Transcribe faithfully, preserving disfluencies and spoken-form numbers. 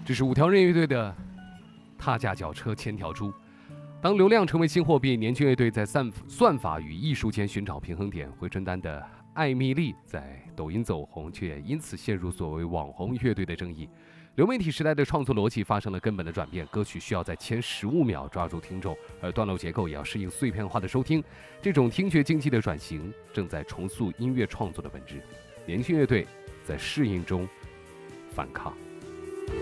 这是五条人乐队的踏架脚车千条猪。当流量成为新货币，年轻乐队在算算法与艺术间寻找平衡点。回春丹的艾米丽在抖音走红，却因此陷入所谓网红乐队的争议。流媒体时代的创作逻辑发生了根本的转变，歌曲需要在前十五秒抓住听众，而段落结构也要适应碎片化的收听。这种听觉经济的转型正在重塑音乐创作的本质。年轻乐队在适应中反抗。